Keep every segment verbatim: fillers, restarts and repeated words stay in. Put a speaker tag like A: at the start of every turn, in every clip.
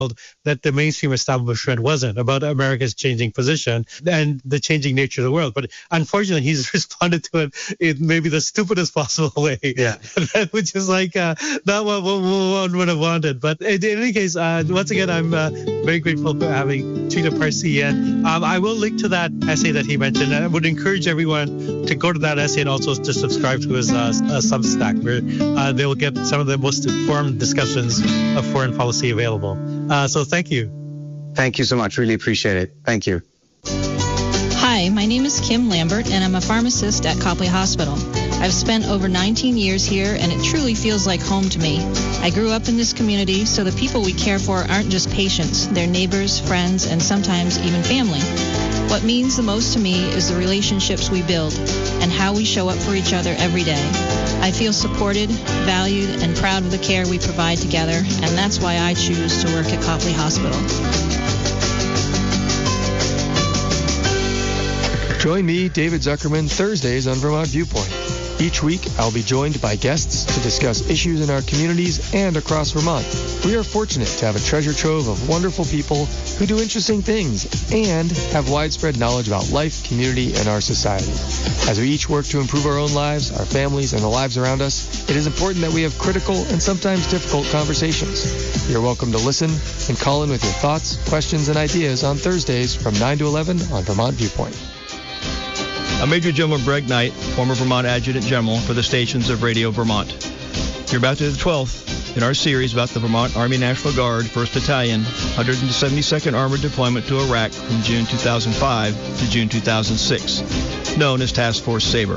A: that the mainstream establishment wasn't, about America's changing position and the changing nature of the world. But unfortunately, he's responded to it in maybe the stupidest possible way,
B: yeah.
A: which is like uh, not what one would have wanted. But in any case, uh, once again, I'm uh, very grateful for having Sridhar Parsi. And um, I will link to that essay that he mentioned. And I would encourage everyone to go to that essay and also to subscribe to his uh, uh, Substack, where uh, they will get some of the most informed discussions of foreign policy available. Uh, so thank you.
B: Thank you so much. Really appreciate it. Thank you.
C: Hi, my name is Kim Lambert, and I'm a pharmacist at Copley Hospital. I've spent over nineteen years here, and it truly feels like home to me. I grew up in this community, so the people we care for aren't just patients. They're neighbors, friends, and sometimes even family. What means the most to me is the relationships we build and how we show up for each other every day. I feel supported, valued, and proud of the care we provide together, and that's why I choose to work at Copley Hospital.
D: Join me, David Zuckerman, Thursdays on Vermont Viewpoint. Each week, I'll be joined by guests to discuss issues in our communities and across Vermont. We are fortunate to have a treasure trove of wonderful people who do interesting things and have widespread knowledge about life, community, and our society. As we each work to improve our own lives, our families, and the lives around us, it is important that we have critical and sometimes difficult conversations. You're welcome to listen and call in with your thoughts, questions, and ideas on Thursdays from nine to eleven on Vermont Viewpoint.
E: I'm Major General Greg Knight, former Vermont Adjutant General for the stations of Radio Vermont. You're about to the twelfth in our series about the Vermont Army National Guard, first Battalion, one hundred seventy-second Armored Deployment to Iraq from June two thousand five to June two thousand six, known as Task Force Sabre.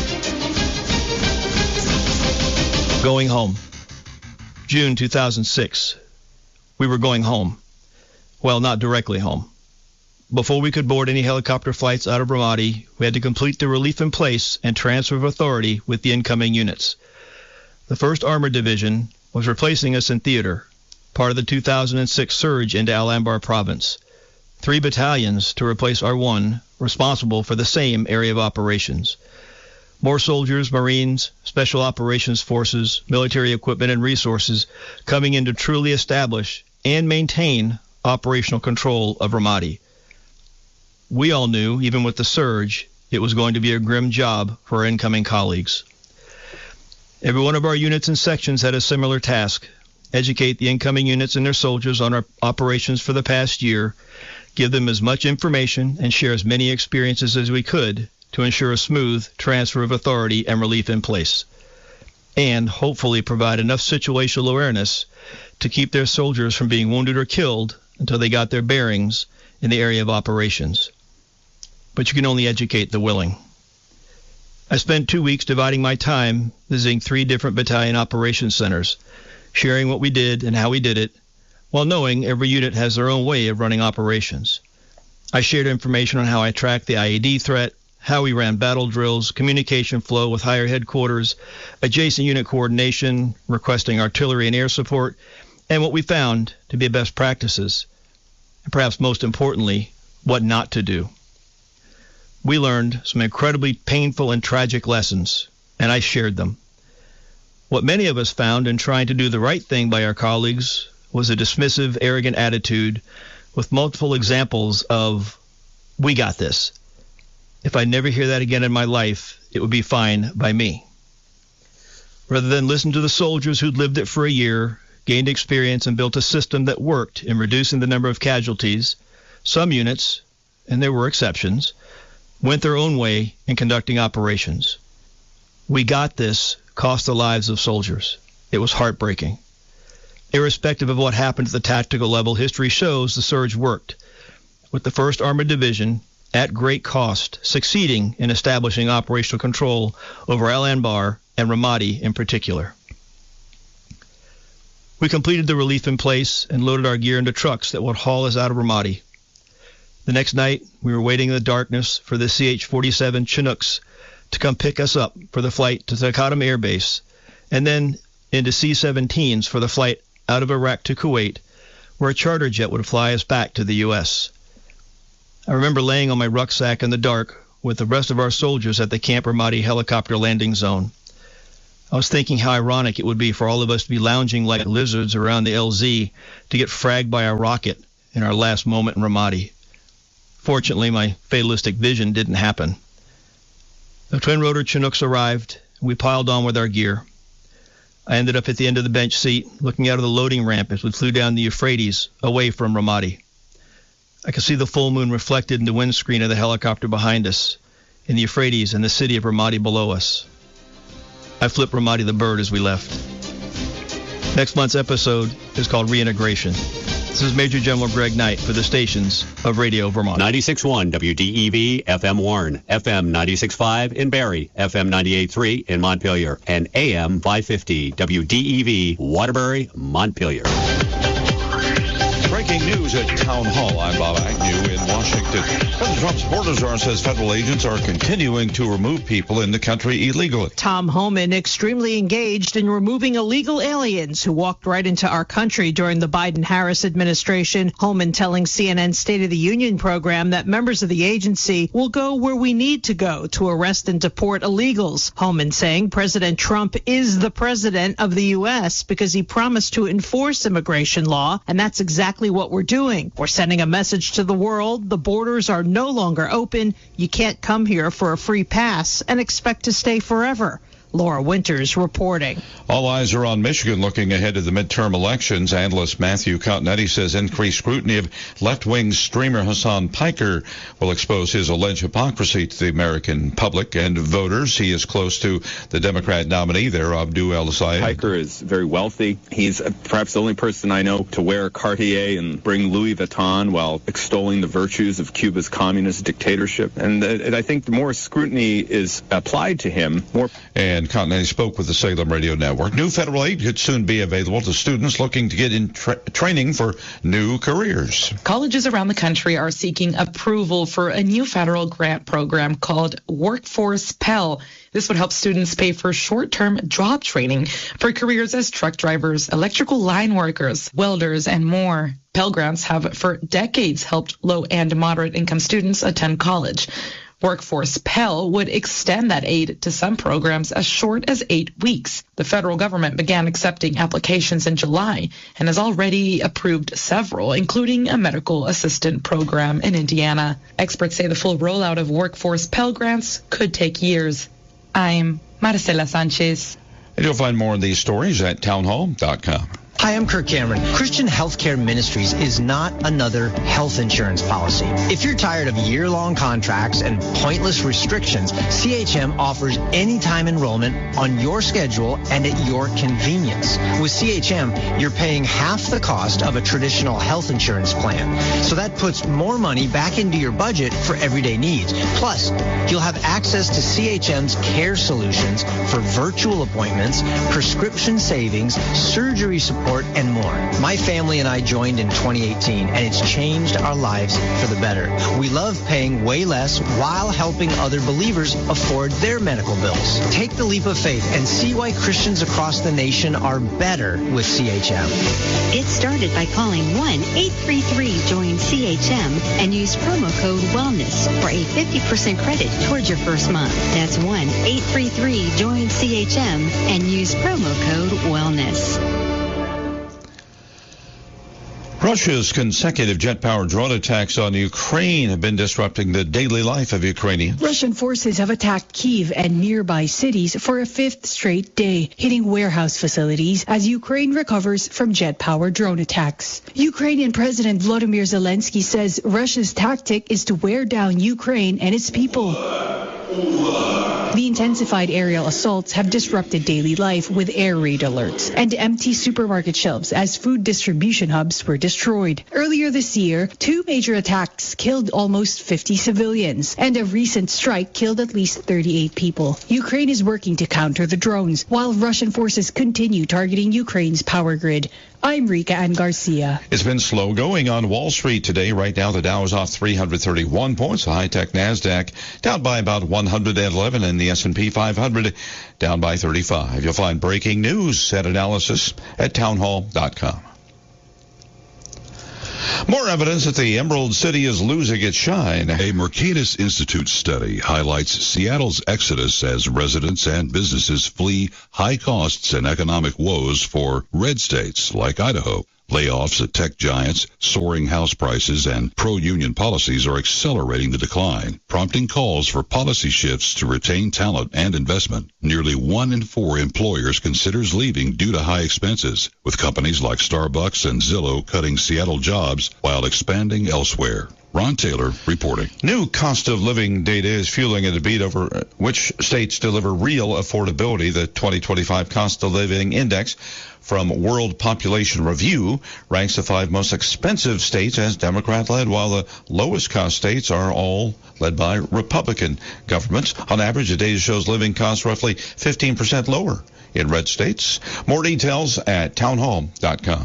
E: Going home. June two thousand six. We were going home. Well, not directly home. Before we could board any helicopter flights out of Ramadi, we had to complete the relief in place and transfer of authority with the incoming units. The first Armored Division was replacing us in theater, part of the two thousand six surge into Al-Anbar province. Three battalions to replace our one, responsible for the same area of operations. More soldiers, Marines, Special Operations Forces, military equipment and resources coming in to truly establish and maintain operational control of Ramadi. We all knew, even with the surge, it was going to be a grim job for our incoming colleagues. Every one of our units and sections had a similar task: educate the incoming units and their soldiers on our operations for the past year, give them as much information, and share as many experiences as we could to ensure a smooth transfer of authority and relief in place, and hopefully provide enough situational awareness to keep their soldiers from being wounded or killed until they got their bearings in the area of operations. But you can only educate the willing. I spent two weeks dividing my time visiting three different battalion operations centers, sharing what we did and how we did it, while knowing every unit has their own way of running operations. I shared information on how I tracked the I E D threat, how we ran battle drills, communication flow with higher headquarters, adjacent unit coordination, requesting artillery and air support, and what we found to be best practices, and perhaps most importantly, what not to do. We learned some incredibly painful and tragic lessons, and I shared them. What many of us found in trying to do the right thing by our colleagues was a dismissive, arrogant attitude with multiple examples of, "We got this. If I never hear that again in my life, it would be fine by me." Rather than listen to the soldiers who'd lived it for a year, gained experience, and built a system that worked in reducing the number of casualties, some units, and there were exceptions, went their own way in conducting operations. "We got this" cost the lives of soldiers. It was heartbreaking. Irrespective of what happened at the tactical level, history shows the surge worked, with the first Armored Division, at great cost, succeeding in establishing operational control over Al-Anbar and Ramadi in particular. We completed the relief in place and loaded our gear into trucks that would haul us out of Ramadi. The next night, we were waiting in the darkness for the C H forty-seven Chinooks to come pick us up for the flight to Taqadum Air Base, and then into C seventeens for the flight out of Iraq to Kuwait, where a charter jet would fly us back to the U S. I remember laying on my rucksack in the dark with the rest of our soldiers at the Camp Ramadi helicopter landing zone. I was thinking how ironic it would be for all of us to be lounging like lizards around the L Z to get fragged by a rocket in our last moment in Ramadi. Fortunately, my fatalistic vision didn't happen. The twin-rotor Chinooks arrived, and we piled on with our gear. I ended up at the end of the bench seat, looking out of the loading ramp as we flew down the Euphrates, away from Ramadi. I could see the full moon reflected in the windscreen of the helicopter behind us, in the Euphrates and the city of Ramadi below us. I flipped Ramadi the bird as we left. Next month's episode is called Reintegration. This is Major General Greg Knight for the stations of Radio Vermont.
F: ninety-six point one W D E V, F M Warren, F M ninety-six point five in Barrie, F M ninety-eight point three in Montpelier, and A M five fifty W D E V, Waterbury, Montpelier.
G: Breaking news at Town Hall. I'm Bob Agnew in Washington. President Trump's border czar says federal agents are continuing to remove people in the country illegally.
H: Tom Homan extremely engaged in removing illegal aliens who walked right into our country during the Biden-Harris administration. Homan telling C N N's State of the Union program that members of the agency will go where we need to go to arrest and deport illegals. Homan saying President Trump is the president of the U S because he promised to enforce immigration law, and that's exactly what we're doing. We're sending a message to the world. The borders are no longer open. You can't come here for a free pass and expect to stay forever. Laura Winters reporting.
G: All eyes are on Michigan looking ahead to the midterm elections. Analyst Matthew Continetti says increased scrutiny of left-wing streamer Hassan Piker will expose his alleged hypocrisy to the American public and voters. He is close to the Democrat nominee there, Abdul El-Sayed.
I: Piker is very wealthy. He's perhaps the only person I know to wear Cartier and bring Louis Vuitton while extolling the virtues of Cuba's communist dictatorship. And, uh, and I think the more scrutiny is applied to him, more...
G: And And Continetti spoke with the Salem Radio Network. New federal aid could soon be available to students looking to get in tra- training for new careers.
J: Colleges around the country are seeking approval for a new federal grant program called Workforce Pell. This would help students pay for short-term job training for careers as truck drivers, electrical line workers, welders, and more. Pell Grants have for decades helped low and moderate income students attend college. Workforce Pell would extend that aid to some programs as short as eight weeks. The federal government began accepting applications in July and has already approved several, including a medical assistant program in Indiana. Experts say the full rollout of Workforce Pell Grants could take years. I'm Marcela Sanchez.
G: And you'll find more of these stories at townhall dot com.
K: Hi, I'm Kirk Cameron. Christian Healthcare Ministries is not another health insurance policy. If you're tired of year-long contracts and pointless restrictions, C H M offers anytime enrollment on your schedule and at your convenience. With C H M, you're paying half the cost of a traditional health insurance plan. So that puts more money back into your budget for everyday needs. Plus, you'll have access to C H M's care solutions for virtual appointments, prescription savings, surgery support, and more. My family and I joined in twenty eighteen, and it's changed our lives for the better. We love paying way less while helping other believers afford their medical bills. Take the leap of faith and see why Christians across the nation are better with C H M.
L: Get started by calling one eight three three join C H M and use promo code WELLNESS for a fifty percent credit towards your first month. That's one eight three three join C H M and use promo code WELLNESS.
G: Russia's consecutive jet-powered drone attacks on Ukraine have been disrupting the daily life of Ukrainians.
M: Russian forces have attacked Kyiv and nearby cities for a fifth straight day, hitting warehouse facilities as Ukraine recovers from jet-powered drone attacks. Ukrainian President Volodymyr Zelensky says Russia's tactic is to wear down Ukraine and its people. The intensified aerial assaults have disrupted daily life with air raid alerts and empty supermarket shelves as food distribution hubs were destroyed. Earlier this year, two major attacks killed almost fifty civilians, and a recent strike killed at least thirty-eight people. Ukraine is working to counter the drones, while Russian forces continue targeting Ukraine's power grid. I'm Rika Ann Garcia.
G: It's been slow going on Wall Street today. Right now, the Dow is off three hundred thirty-one points. The high-tech NASDAQ down by about one hundred eleven, and the S and P five hundred down by thirty-five. You'll find breaking news and analysis at townhall dot com. More evidence that the Emerald City is losing its shine.
N: A Mercatus Institute study highlights Seattle's exodus as residents and businesses flee high costs and economic woes for red states like Idaho. Layoffs at tech giants, soaring house prices, and pro-union policies are accelerating the decline, prompting calls for policy shifts to retain talent and investment. Nearly one in four employers considers leaving due to high expenses, with companies like Starbucks and Zillow cutting Seattle jobs while expanding elsewhere. Ron Taylor reporting.
G: New cost of living data is fueling a debate over which states deliver real affordability. The twenty twenty-five Cost of Living Index from World Population Review ranks the five most expensive states as Democrat-led, while the lowest cost states are all led by Republican governments. On average, the data shows living costs roughly fifteen percent lower in red states. More details at townhall dot com.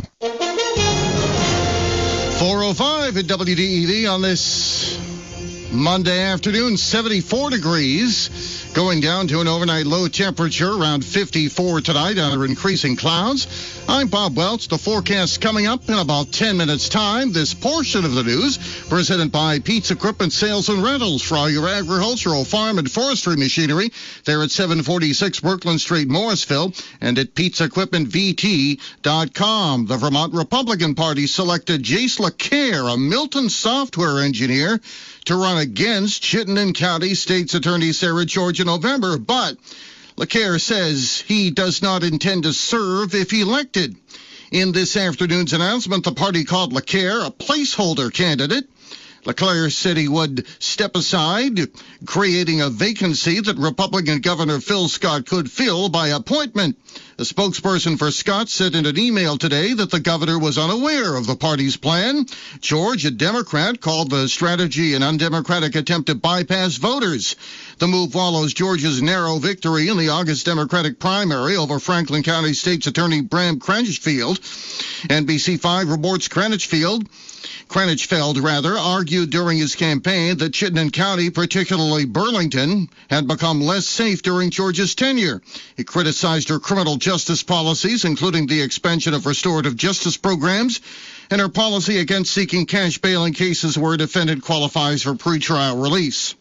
O: four oh five at W D E V on this Monday afternoon, seventy-four degrees, going down to an overnight low temperature around fifty-four tonight under increasing clouds. I'm Bob Welch. The forecast coming up in about ten minutes' time. This portion of the news presented by Pete's Equipment Sales and Rentals for all your agricultural, farm, and forestry machinery. They're at seven forty-six Brooklyn Street, Morrisville, and at Pete's Equipment V T dot com. The Vermont Republican Party selected Jace LaCare, a Milton software engineer, to run against Chittenden County State's Attorney Sarah George in November, but LaCare says he does not intend to serve if elected. In this afternoon's announcement, the party called LaCare a placeholder candidate. LaCare said he would step aside, creating a vacancy that Republican Governor Phil Scott could fill by appointment. A spokesperson for Scott said in an email today that the governor was unaware of the party's plan. George, a Democrat, called the strategy an undemocratic attempt to bypass voters. The move follows George's narrow victory in the August Democratic primary over Franklin County State's Attorney Bram Cranchfield. N B C five reports Cranchfield Cranchfeld, rather, argued during his campaign that Chittenden County, particularly Burlington, had become less safe during George's tenure. He criticized her criminal justice policies, including the expansion of restorative justice programs, and her policy against seeking cash bail in cases where a defendant qualifies for pretrial release.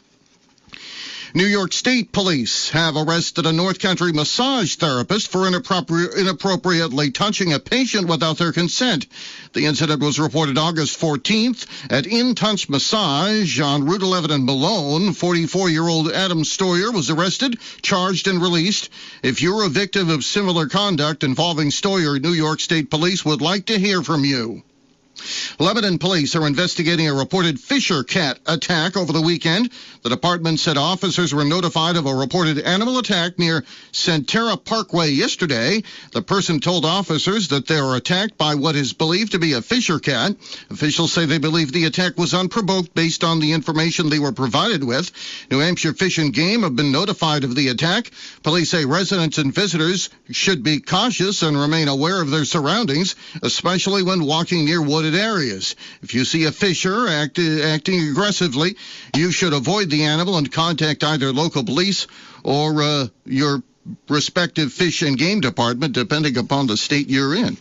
O: New York State Police have arrested a North Country massage therapist for inappropri- inappropriately touching a patient without their consent. The incident was reported August fourteenth at In Touch Massage on Route eleven in Malone. forty-four-year-old Adam Stoyer was arrested, charged, and released. If you're a victim of similar conduct involving Stoyer, New York State Police would like to hear from you. Lebanon police are investigating a reported Fisher cat attack over the weekend. The department said officers were notified of a reported animal attack near Centera Parkway yesterday. The person told officers that they were attacked by what is believed to be a Fisher cat. Officials say they believe the attack was unprovoked based on the information they were provided with. New Hampshire Fish and Game have been notified of the attack. Police say residents and visitors should be cautious and remain aware of their surroundings, especially when walking near wooded areas. If you see a fisher act, acting aggressively, you should avoid the animal and contact either local police or uh, your respective fish and game department, depending upon the state you're in.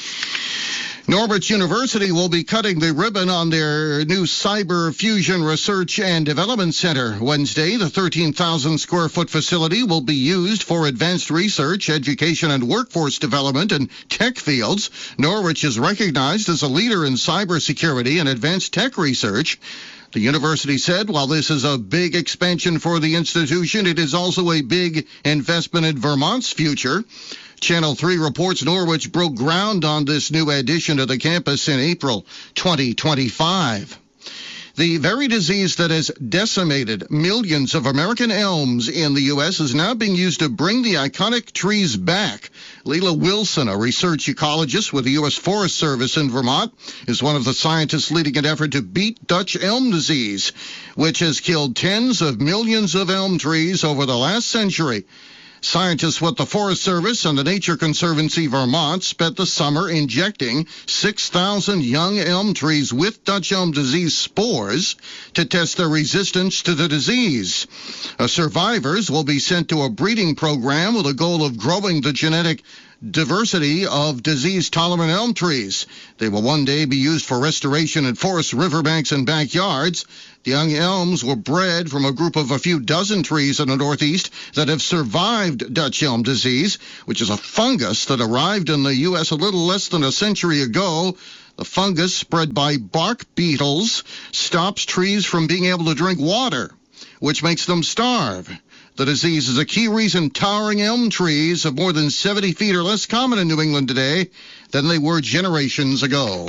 O: Norwich University will be cutting the ribbon on their new Cyber Fusion Research and Development Center Wednesday. The thirteen thousand square foot facility will be used for advanced research, education, and workforce development in tech fields. Norwich is recognized as a leader in cybersecurity and advanced tech research. The university said while this is a big expansion for the institution, it is also a big investment in Vermont's future. Channel three reports Norwich broke ground on this new addition to the campus in April twenty twenty-five. The very disease that has decimated millions of American elms in the U S is now being used to bring the iconic trees back. Leila Wilson, a research ecologist with the U S Forest Service in Vermont, is one of the scientists leading an effort to beat Dutch elm disease, which has killed tens of millions of elm trees over the last century. Scientists with the Forest Service and the Nature Conservancy Vermont spent the summer injecting six thousand young elm trees with Dutch elm disease spores to test their resistance to the disease. Uh, survivors will be sent to a breeding program with a goal of growing the genetic diversity of disease-tolerant elm trees. They will one day be used for restoration in forests, riverbanks, and backyards. The young elms were bred from a group of a few dozen trees in the Northeast that have survived Dutch elm disease, which is a fungus that arrived in the U S a little less than a century ago. The fungus, spread by bark beetles, stops trees from being able to drink water, which makes them starve. The disease is a key reason towering elm trees of more than seventy feet are less common in New England today than they were generations ago.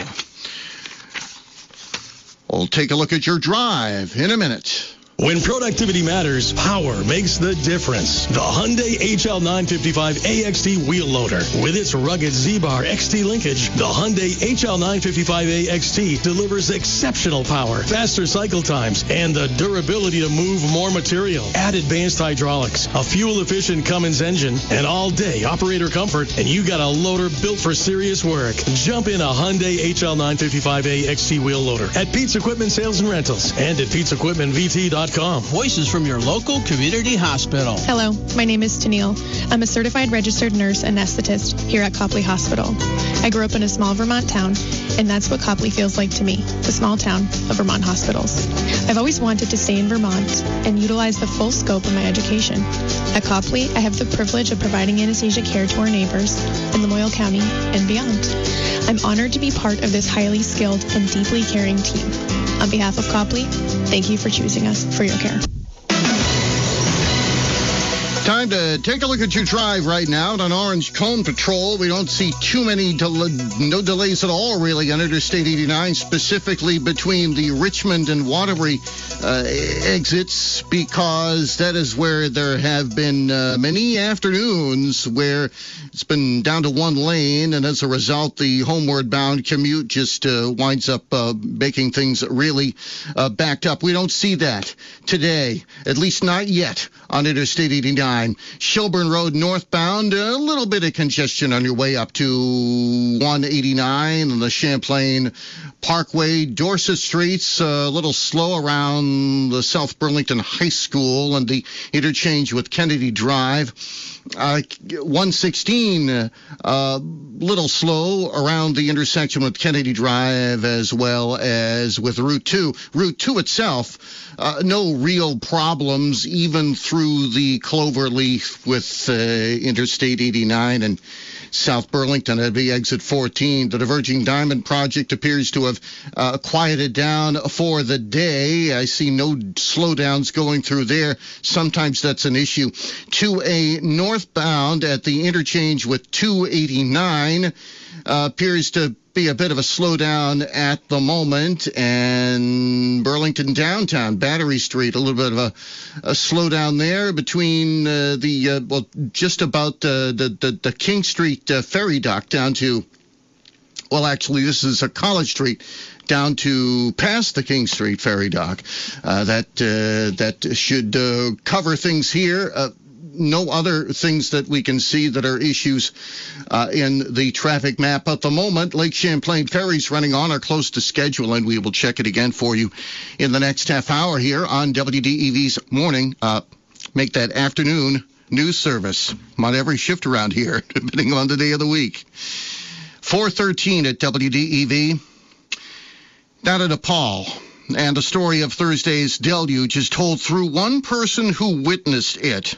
O: We'll take a look at your drive in a minute.
P: When productivity matters, power makes the difference. The Hyundai H L nine fifty-five A X T wheel loader. With its rugged Z-Bar X T linkage, the Hyundai H L nine fifty-five A X T delivers exceptional power, faster cycle times, and the durability to move more material. Add advanced hydraulics, a fuel-efficient Cummins engine, and all-day operator comfort, and you got a loader built for serious work. Jump in a Hyundai H L nine fifty-five A X T wheel loader at Pete's Equipment Sales and Rentals and at Pete's Equipment V T dot com.
Q: Voices from your local community hospital.
R: Hello, my name is Tennille. I'm a certified registered nurse anesthetist here at Copley Hospital. I grew up in a small Vermont town, and that's what Copley feels like to me, the small town of Vermont hospitals. I've always wanted to stay in Vermont and utilize the full scope of my education. At Copley, I have the privilege of providing anesthesia care to our neighbors in Lamoille County and beyond. I'm honored to be part of this highly skilled and deeply caring team. On behalf of Copley, thank you for choosing us for your care.
O: Time to take a look at your drive right now on Orange Cone Patrol. We don't see too many, del- no delays at all, really, on Interstate eighty-nine, specifically between the Richmond and Waterbury uh, exits, because that is where there have been uh, many afternoons where it's been down to one lane, and as a result, the homeward bound commute just uh, winds up uh, making things really uh, backed up. We don't see that today, at least not yet, on Interstate eighty-nine. Shelburne Road northbound, a little bit of congestion on your way up to one eighty-nine on the Champlain Parkway. Dorset Street's a little slow around the South Burlington High School and the interchange with Kennedy Drive. Uh, one sixteen, a uh, little slow around the intersection with Kennedy Drive, as well as with Route two. Route two itself, uh, no real problems, even through the Cloverleaf with uh, Interstate eighty-nine and South Burlington. That'd be exit fourteen. The Diverging Diamond Project appears to have uh, quieted down for the day. I see no slowdowns going through there. Sometimes that's an issue. two A northbound at the interchange with two eighty-nine uh, appears to be a bit of a slowdown at the moment, and Burlington downtown, Battery Street, a little bit of a, a slowdown there between uh, the, uh, well, just about uh, the, the, the King Street uh, ferry dock down to, well, actually, this is a College Street down to past the King Street ferry dock. Uh, that, uh, that should uh, cover things here. Uh, No other things that we can see that are issues uh, in the traffic map at the moment. Lake Champlain ferries running on are close to schedule, and we will check it again for you in the next half hour here on W D E V's morning. Uh, make that afternoon news service. I'm on every shift around here, depending on the day of the week. four thirteen at W D E V. Down in Nepal. And the story of Thursday's deluge is told through one person who witnessed it.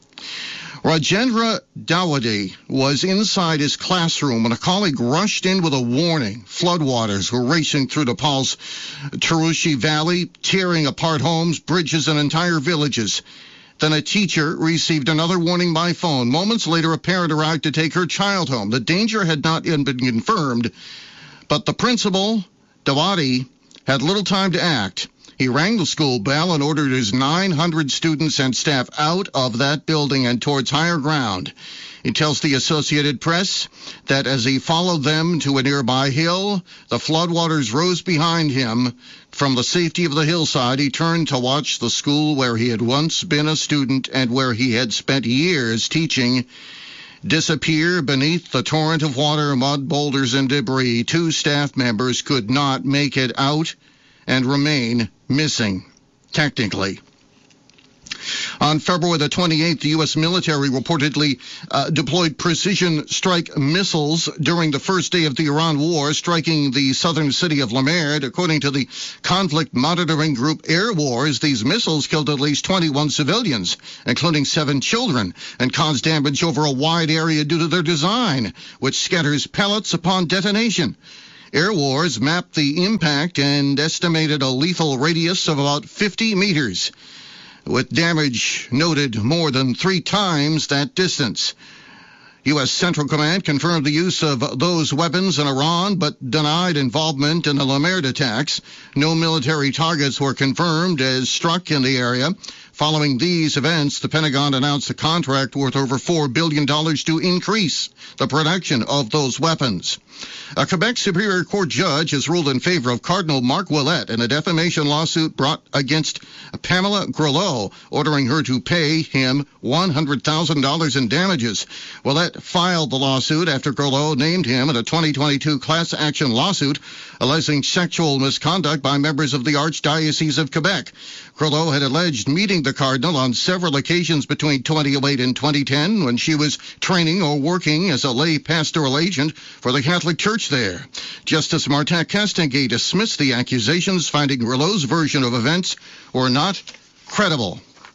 O: Rajendra Dawadi was inside his classroom when a colleague rushed in with a warning. Floodwaters were racing through Nepal's Tarushi Valley, tearing apart homes, bridges, and entire villages. Then a teacher received another warning by phone. Moments later, a parent arrived to take her child home. The danger had not yet been confirmed, but the principal, Dawadi, had little time to act. He rang the school bell and ordered his nine hundred students and staff out of that building and towards higher ground. He tells the Associated Press that as he followed them to a nearby hill, the floodwaters rose behind him. From the safety of the hillside, he turned to watch the school where he had once been a student and where he had spent years teaching disappear beneath the torrent of water, mud, boulders, and debris. Two staff members could not make it out and remain missing, technically. On February the twenty-eighth, the U S military reportedly uh, deployed precision strike missiles during the first day of the Iran war, striking the southern city of Lamerd. According to the conflict monitoring group Air Wars, these missiles killed at least twenty-one civilians, including seven children, and caused damage over a wide area due to their design, which scatters pellets upon detonation. Air Wars mapped the impact and estimated a lethal radius of about fifty meters. With damage noted more than three times that distance. U S Central Command confirmed the use of those weapons in Iran, but denied involvement in the Lamerd attacks. No military targets were confirmed as struck in the area. Following these events, the Pentagon announced a contract worth over four billion dollars to increase the production of those weapons. A Quebec Superior Court judge has ruled in favor of Cardinal Marc Ouellet in a defamation lawsuit brought against Pamela Grelot, ordering her to pay him one hundred thousand dollars in damages. Ouellet filed the lawsuit after Grelot named him in a twenty twenty-two class action lawsuit alleging sexual misconduct by members of the Archdiocese of Quebec. Grelot had alleged meeting the Cardinal on several occasions between twenty oh eight and twenty ten when she was training or working as a lay pastoral agent for the Catholic Church there. Justice Martin Castonguay dismissed the accusations, finding Grelot's version of events were not credible.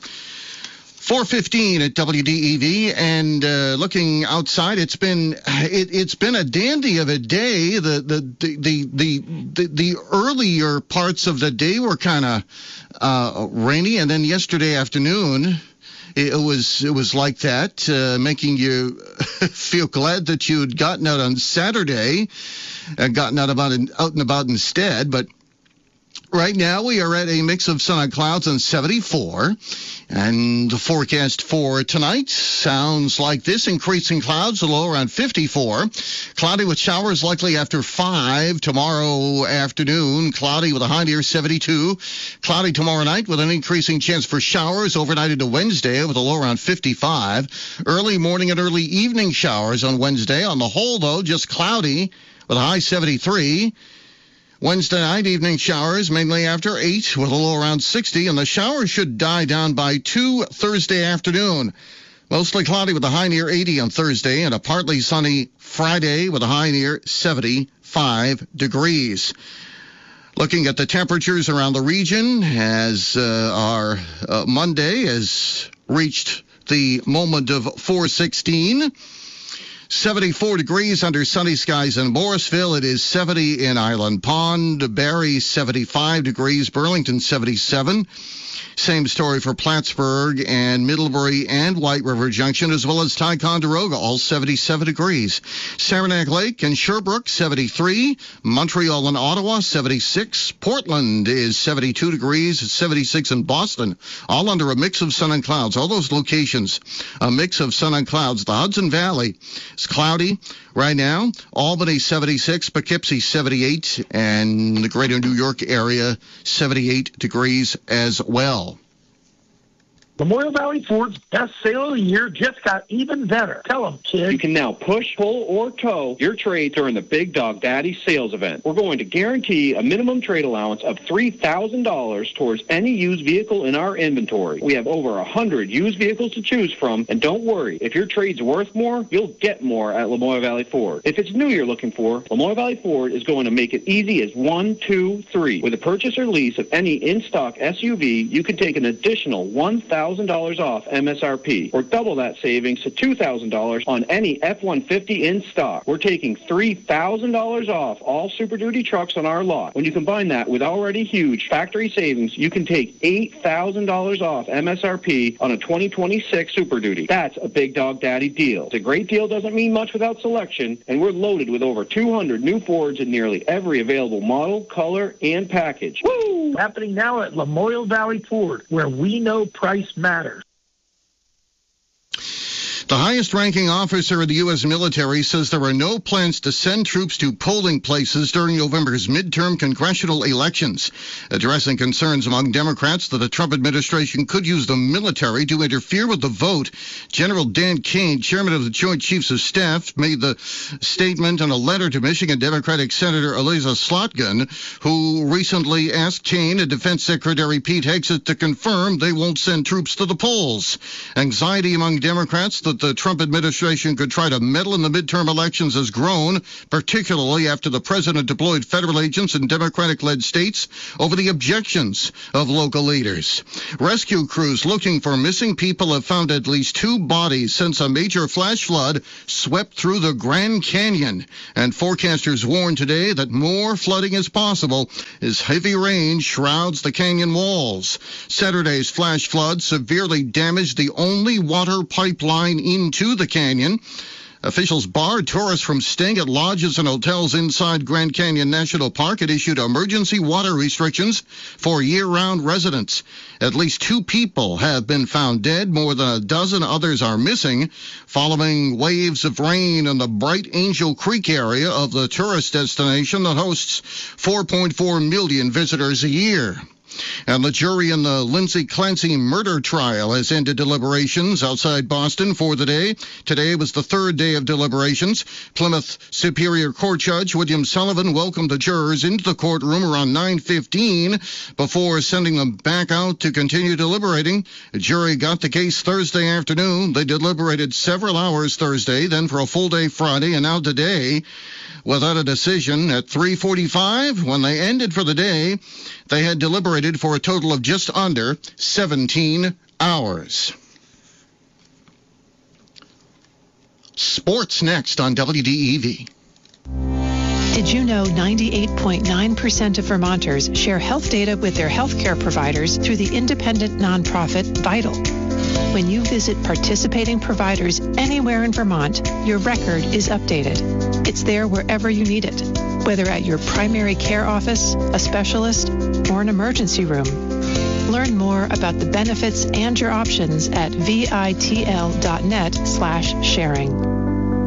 O: four fifteen at W D E V, and uh, looking outside, it's been it, it's been a dandy of a day. The the the the the, the earlier parts of the day were kind of uh, rainy, and then yesterday afternoon it was it was like that, uh, making you feel glad that you'd gotten out on Saturday and gotten out about out and about instead, but. Right now, we are at a mix of sun and clouds on seventy-four, and the forecast for tonight sounds like this. Increasing clouds, a low around fifty-four. Cloudy with showers likely after five. Tomorrow afternoon, cloudy with a high near seventy-two. Cloudy tomorrow night with an increasing chance for showers overnight into Wednesday with a low around fifty-five. Early morning and early evening showers on Wednesday. On the whole, though, just cloudy with a high seventy-three. Wednesday night, evening showers, mainly after eight, with a low around sixty, and the showers should die down by two Thursday afternoon. Mostly cloudy with a high near eighty on Thursday, and a partly sunny Friday with a high near seventy-five degrees. Looking at the temperatures around the region, as uh, our uh, Monday has reached the moment of four sixteen. seventy-four degrees under sunny skies in Morrisville. It is seventy in Island Pond. Barrie, seventy-five degrees. Burlington, seventy-seven. Same story for Plattsburgh and Middlebury and White River Junction, as well as Ticonderoga, all seventy-seven degrees. Saranac Lake and Sherbrooke, seventy-three. Montreal and Ottawa, seventy-six. Portland is seventy-two degrees. seventy-six in Boston, all under a mix of sun and clouds. All those locations, a mix of sun and clouds. The Hudson Valley is cloudy right now. Albany, seventy-six. Poughkeepsie, seventy-eight. And the greater New York area, seventy-eight degrees as well.
S: Memorial Valley Ford's best sale of the year just got even better. Tell them, kid.
T: You can now push, pull, or tow your trade during the Big Dog Daddy sales event. We're going to guarantee a minimum trade allowance of three thousand dollars towards any used vehicle in our inventory. We have over one hundred used vehicles to choose from, and don't worry, if your trade's worth more, you'll get more at Lamoille Valley Ford. If it's new you're looking for, Lamoille Valley Ford is going to make it easy as one, two, three. With a purchase or lease of any in-stock S U V, you can take an additional one thousand dollars off M S R P, or double that savings to two thousand dollars on any F one fifty in stock. We're taking three thousand dollars off all Super Duty trucks on our lot. When you combine that with already huge factory savings, you can take eight thousand dollars off M S R P on a twenty twenty-six Super Duty. That's a Big Dog Daddy deal. It's a great deal, doesn't mean much without selection, and we're loaded with over two hundred new Fords in nearly every available model, color, and package.
S: Woo! Happening now at Lamoille Valley Ford, where we know price matters.
O: The highest-ranking officer of the U S military says there are no plans to send troops to polling places during November's midterm congressional elections. Addressing concerns among Democrats that the Trump administration could use the military to interfere with the vote, General Dan Kane, chairman of the Joint Chiefs of Staff, made the statement in a letter to Michigan Democratic Senator Eliza Slotkin, who recently asked Kane and Defense Secretary Pete Hegseth to confirm they won't send troops to the polls. Anxiety among Democrats that the Trump administration could try to meddle in the midterm elections has grown, particularly after the president deployed federal agents in Democratic-led states over the objections of local leaders. Rescue crews looking for missing people have found at least two bodies since a major flash flood swept through the Grand Canyon, and forecasters warn today that more flooding is possible as heavy rain shrouds the canyon walls. Saturday's flash flood severely damaged the only water pipeline into the canyon. Officials barred tourists from staying at lodges and hotels inside Grand Canyon National Park and issued emergency water restrictions for year-round residents. At least two people have been found dead. More than a dozen others are missing following waves of rain in the Bright Angel Creek area of the tourist destination that hosts four point four million visitors a year. And the jury in the Lindsay Clancy murder trial has ended deliberations outside Boston for the day. Today was the third day of deliberations. Plymouth Superior Court Judge William Sullivan welcomed the jurors into the courtroom around nine fifteen before sending them back out to continue deliberating. The jury got the case Thursday afternoon. They deliberated several hours Thursday, then for a full day Friday, and now today without a decision. At three forty-five, when they ended for the day, they had deliberated for a total of just under seventeen hours. Sports next on W D E V.
H: Did you know ninety-eight point nine percent of Vermonters share health data with their healthcare providers through the independent nonprofit Vital? When you visit participating providers anywhere in Vermont, your record is updated. It's there wherever you need it, whether at your primary care office, a specialist, or an emergency room. Learn more about the benefits and your options at vitl.net slash sharing.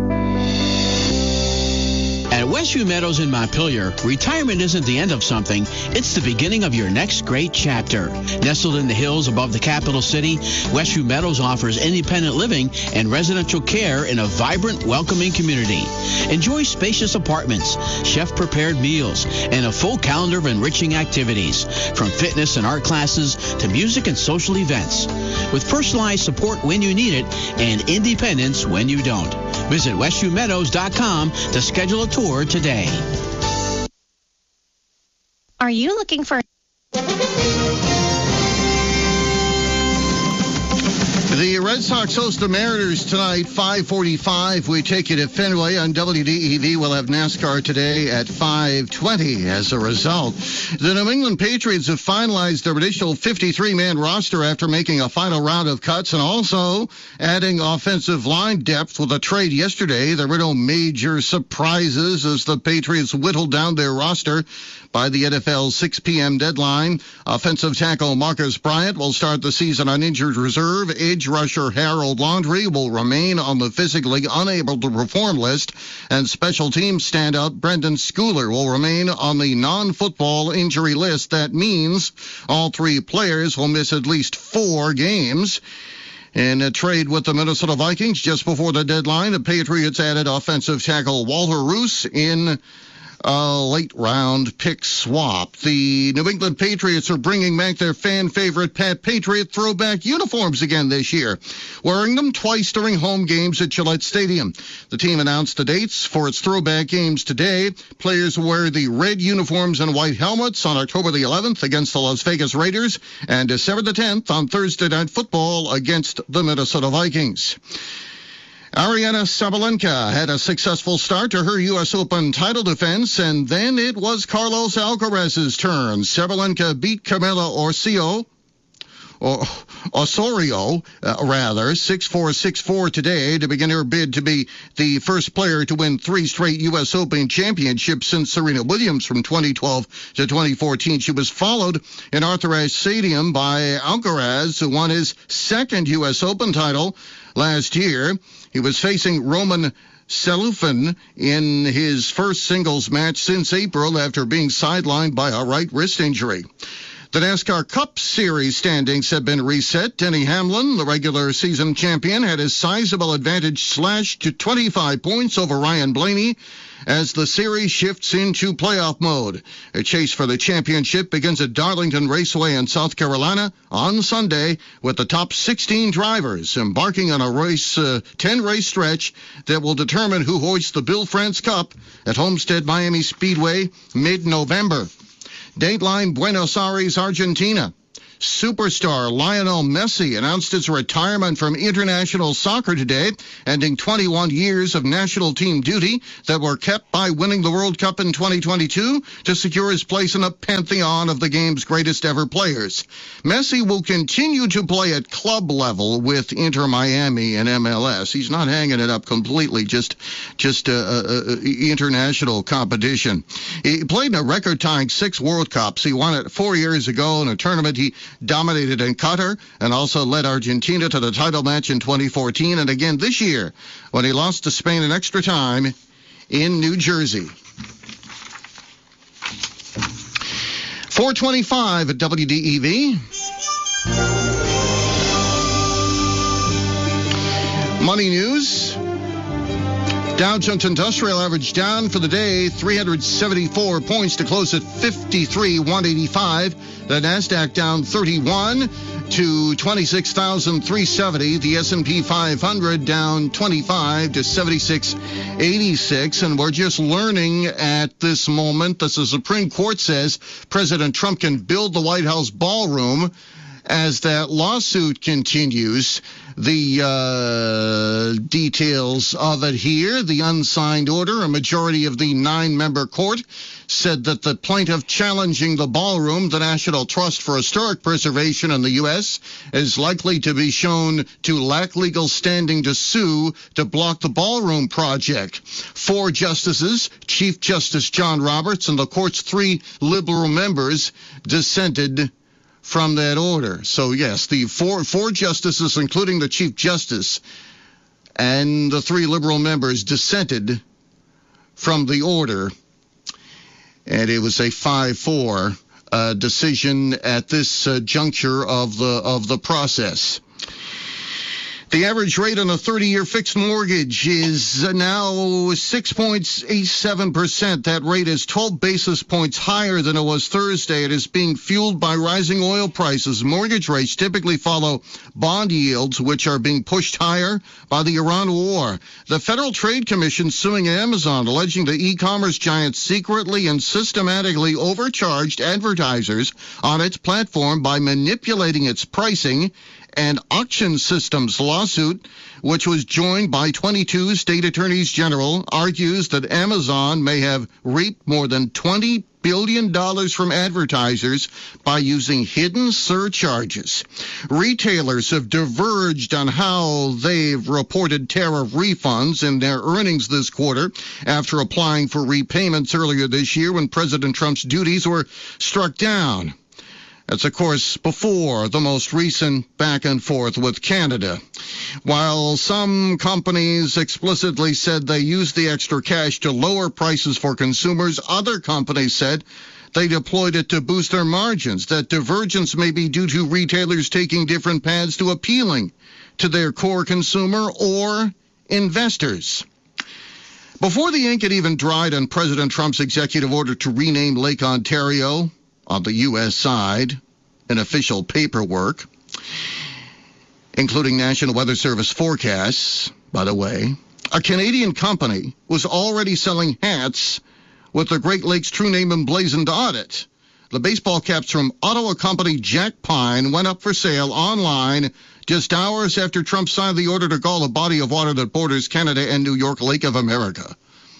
Q: At Westview Meadows in Montpelier, retirement isn't the end of something, it's the beginning of your next great chapter. Nestled in the hills above the capital city, Westview Meadows offers independent living and residential care in a vibrant, welcoming community. Enjoy spacious apartments, chef-prepared meals, and a full calendar of enriching activities, from fitness and art classes to music and social events. With personalized support when you need it and independence when you don't. Visit westview meadows dot com to schedule a tour today.
U: Are you looking for...
O: The Red Sox host the Mariners tonight, five forty-five. We take you to Fenway on W D E V. We'll have NASCAR today at five twenty. As a result, the New England Patriots have finalized their initial fifty-three man roster after making a final round of cuts and also adding offensive line depth with a trade yesterday. There were no major surprises as the Patriots whittled down their roster by the N F L's six p.m. deadline. Offensive tackle Marcus Bryant will start the season on injured reserve. Edge rusher Harold Landry will remain on the physically unable to perform list. And special teams standout Brendan Schooler will remain on the non-football injury list. That means all three players will miss at least four games. In a trade with the Minnesota Vikings just before the deadline, the Patriots added offensive tackle Walter Roos in a late round pick swap. The New England Patriots are bringing back their fan favorite Pat Patriot throwback uniforms again this year, wearing them twice during home games at Gillette Stadium. The team announced the dates for its throwback games today. Players will wear the red uniforms and white helmets on October the eleventh against the Las Vegas Raiders and December the tenth on Thursday Night Football against the Minnesota Vikings. Ariana Sabalenka had a successful start to her U S Open title defense, and then it was Carlos Alcaraz's turn. Sabalenka beat Camila Orcio, or Osorio, uh, rather, six four, six four today to begin her bid to be the first player to win three straight U S Open championships since Serena Williams from twenty twelve to twenty fourteen. She was followed in Arthur Ashe Stadium by Alcaraz, who won his second U S Open title last year. He was facing Roman Selufin in his first singles match since April after being sidelined by a right wrist injury. The NASCAR Cup Series standings have been reset. Denny Hamlin, the regular season champion, had his sizable advantage slashed to twenty-five points over Ryan Blaney as the series shifts into playoff mode. A chase for the championship begins at Darlington Raceway in South Carolina on Sunday with the top sixteen drivers embarking on a race, uh, ten-race stretch that will determine who hoists the Bill France Cup at Homestead Miami Speedway mid-November. Dateline Buenos Aires, Argentina. Superstar Lionel Messi announced his retirement from international soccer today, ending twenty-one years of national team duty that were kept by winning the World Cup in twenty twenty-two to secure his place in the pantheon of the game's greatest ever players. Messi will continue to play at club level with Inter Miami and M L S. He's not hanging it up completely, just just uh, uh, international competition. He played in a record-tying six World Cups. He won it four years ago in a tournament he dominated in Qatar and also led Argentina to the title match in twenty fourteen and again this year when he lost to Spain in extra time in New Jersey. four twenty-five at W D E V. Money news. Dow Jones Industrial average down for the day, three hundred seventy-four points to close at fifty-three one eighty-five. The Nasdaq down thirty-one to twenty-six thousand three hundred seventy. The S and P five hundred down twenty-five to seventy-six eighty-six. And we're just learning at this moment that the Supreme Court says President Trump can build the White House ballroom as that lawsuit continues. The uh, details of it here. The unsigned order, a majority of the nine-member court, said that the plaintiff challenging the ballroom, the National Trust for Historic Preservation in the U S, is likely to be shown to lack legal standing to sue to block the ballroom project. Four justices, Chief Justice John Roberts and the court's three liberal members, dissented from that order. So, yes, the four four justices, including the Chief Justice, and the three liberal members dissented from the order, and it was a five four uh, decision at this uh, juncture of the of the process. The average rate on a thirty-year fixed mortgage is now six point eight seven percent. That rate is twelve basis points higher than it was Thursday. It is being fueled by rising oil prices. Mortgage rates typically follow bond yields, which are being pushed higher by the Iran war. The Federal Trade Commission suing Amazon, alleging the e-commerce giant secretly and systematically overcharged advertisers on its platform by manipulating its pricing and auction systems lawsuit, which was joined by twenty-two state attorneys general, argues that Amazon may have reaped more than twenty billion dollars from advertisers by using hidden surcharges. Retailers have diverged on how they've reported tariff refunds in their earnings this quarter after applying for repayments earlier this year when President Trump's duties were struck down. That's, of course, before the most recent back and forth with Canada. While some companies explicitly said they used the extra cash to lower prices for consumers, other companies said they deployed it to boost their margins. That divergence may be due to retailers taking different paths to appealing to their core consumer or investors. Before the ink had even dried on President Trump's executive order to rename Lake Ontario on the U S side in official paperwork, including National Weather Service forecasts, by the way, a Canadian company was already selling hats with the Great Lakes true name emblazoned on it. The baseball caps from Ottawa company Jack Pine went up for sale online just hours after Trump signed the order to call the body of water that borders Canada and New York Lake of America.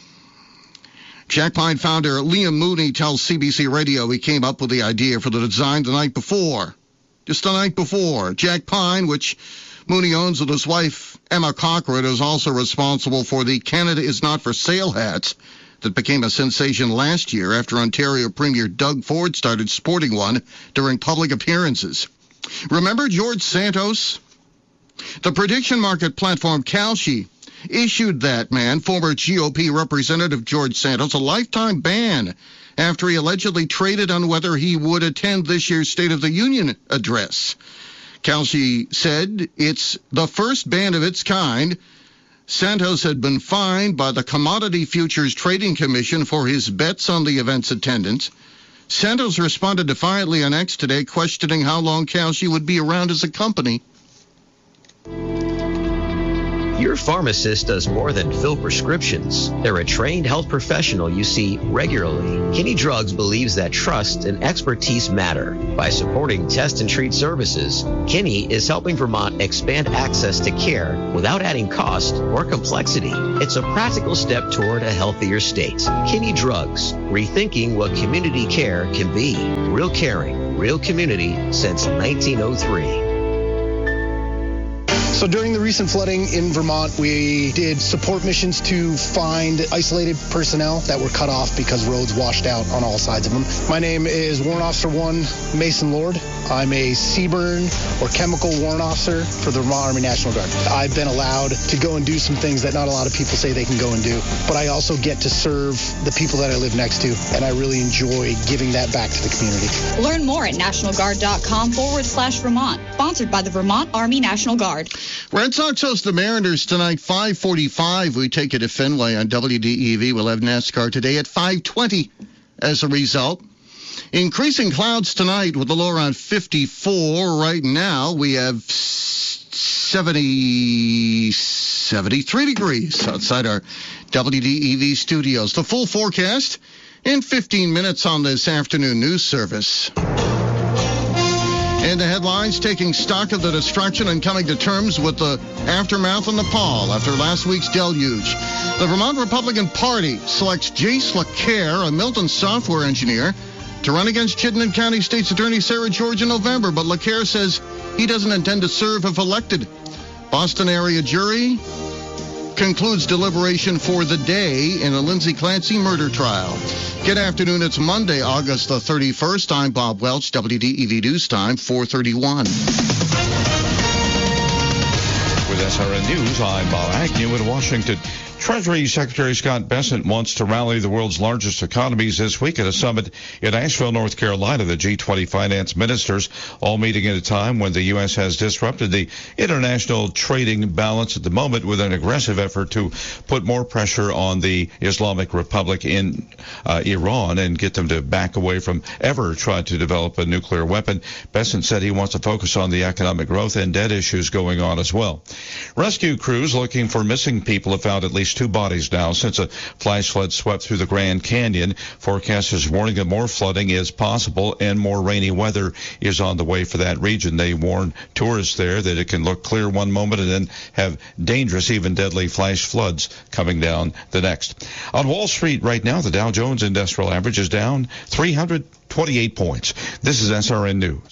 O: Jack Pine founder Liam Mooney tells C B C Radio he came up with the idea for the design the night before. Just the night before. Jack Pine, which Mooney owns with his wife Emma Cochran, is also responsible for the Canada is Not for Sale hats that became a sensation last year after Ontario Premier Doug Ford started sporting one during public appearances. Remember George Santos? The prediction market platform Kalshi issued that man, former G O P Representative George Santos, a lifetime ban after he allegedly traded on whether he would attend this year's State of the Union address. Kalshi said it's the first ban of its kind. Santos had been fined by the Commodity Futures Trading Commission for his bets on the event's attendance. Santos responded defiantly on X today, questioning how long Kalshi would be around as a company.
A: Your pharmacist does more than fill prescriptions. They're a trained health professional you see regularly. Kinney Drugs believes that trust and expertise matter. By supporting test and treat services, Kinney is helping Vermont expand access to care without adding cost or complexity. It's a practical step toward a healthier state. Kinney Drugs, rethinking what community care can be. Real caring, real community since nineteen oh three.
V: So during the recent flooding in Vermont, we did support missions to find isolated personnel that were cut off because roads washed out on all sides of them. My name is Warrant Officer one Mason Lord. I'm a C B R N or chemical warrant officer for the Vermont Army National Guard. I've been allowed to go and do some things that not a lot of people say they can go and do, but I also get to serve the people that I live next to, and I really enjoy giving that back to the community.
W: Learn more at nationalguard.com forward slash Vermont. Sponsored by the Vermont Army National Guard.
O: Red Sox host the Mariners tonight, five forty-five. We take it to Fenway on W D E V. We'll have NASCAR today at five twenty as a result. Increasing clouds tonight with a low around fifty-four. Right now we have seventy, seventy-three degrees outside our W D E V studios. The full forecast in fifteen minutes on this afternoon news service. And the headlines, taking stock of the destruction and coming to terms with the aftermath in Nepal after last week's deluge. The Vermont Republican Party selects Jace LaCare, a Milton software engineer, to run against Chittenden County State's Attorney Sarah George in November, but LaCare says he doesn't intend to serve if elected. Boston area jury concludes deliberation for the day in a Lindsay Clancy murder trial. Good afternoon. It's Monday, August the thirty-first. I'm Bob Welch, W D E V News Time, four thirty-one.
G: With S R N News, I'm Bob Agnew in Washington. Treasury Secretary Scott Bessent wants to rally the world's largest economies this week at a summit in Asheville, North Carolina. The G twenty finance ministers all meeting at a time when the U S has disrupted the international trading balance at the moment with an aggressive effort to put more pressure on the Islamic Republic in uh, Iran and get them to back away from ever trying to develop a nuclear weapon. Bessent said he wants to focus on the economic growth and debt issues going on as well. Rescue crews looking for missing people have found at least two bodies now since a flash flood swept through the Grand Canyon. Forecasters warning that more flooding is possible and more rainy weather is on the way for that region. They warn tourists there that it can look clear one moment and then have dangerous, even deadly flash floods coming down the next. On Wall Street right now, the Dow Jones Industrial Average is down three hundred twenty-eight points. This is S R N News.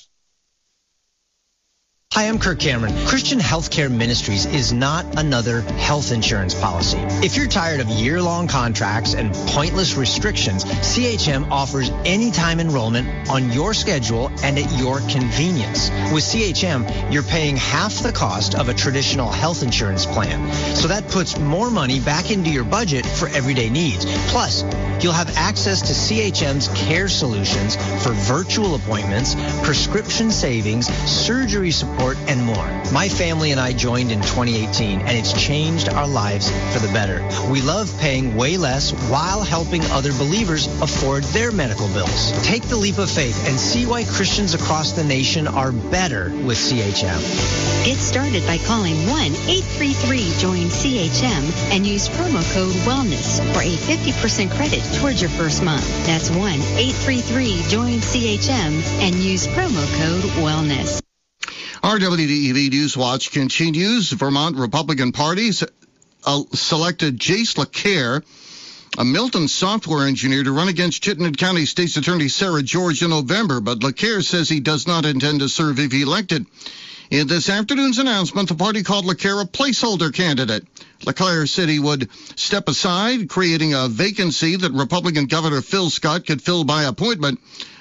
K: Hi, I'm Kirk Cameron. Christian Healthcare Ministries is not another health insurance policy. If you're tired of year-long contracts and pointless restrictions, C H M offers anytime enrollment on your schedule and at your convenience. With C H M, you're paying half the cost of a traditional health insurance plan. So that puts more money back into your budget for everyday needs. Plus, you'll have access to C H M's care solutions for virtual appointments, prescription savings, surgery support, and more. My family and I joined in twenty eighteen, and it's changed our lives for the better. We love paying way less while helping other believers afford their medical bills. Take the leap of faith and see why Christians across the nation are better with C H M.
L: Get started by calling one eight three three join C H M and use promo code WELLNESS for a fifty percent credit towards your first month. That's one eight three three join C H M and use promo code WELLNESS.
O: Our W D E V News Watch continues. Vermont Republican parties uh, selected Jace LaCare, a Milton software engineer, to run against Chittenden County State's Attorney Sarah George in November, but LaCare says he does not intend to serve if elected. In this afternoon's announcement, the party called LaCare a placeholder candidate. LaCare said he would step aside, creating a vacancy that Republican Governor Phil Scott could fill by appointment.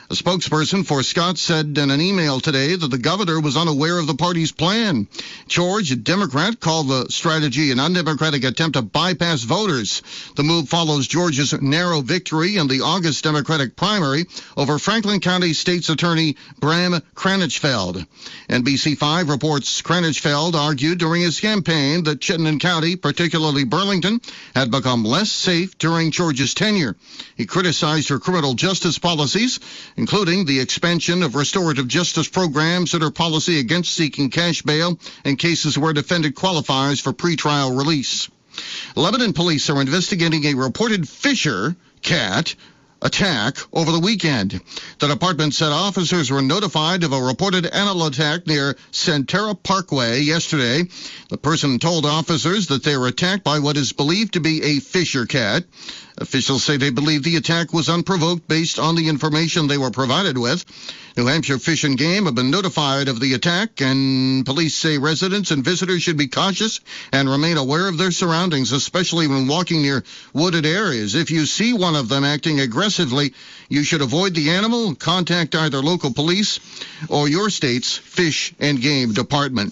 O: A spokesperson for Scott said in an email today that the governor was unaware of the party's plan. George, a Democrat, called the strategy an undemocratic attempt to bypass voters. The move follows George's narrow victory in the August Democratic primary over Franklin County State's Attorney Bram Kranichfeld. N B C five reports Kranichfeld argued during his campaign that Chittenden County, particularly Burlington, had become less safe during George's tenure. He criticized her criminal justice policies, including the expansion of restorative justice programs and her policy against seeking cash bail in cases where a defendant qualifies for pretrial release. Lebanon police are investigating a reported Fisher cat attack over the weekend. The department said officers were notified of a reported animal attack near Centera Parkway yesterday. The person told officers that they were attacked by what is believed to be a Fisher cat. Officials say they believe the attack was unprovoked based on the information they were provided with. New Hampshire Fish and Game have been notified of the attack, and police say residents and visitors should be cautious and remain aware of their surroundings, especially when walking near wooded areas. If you see one of them acting aggressively, you should avoid the animal and contact either local police or your state's Fish and Game department.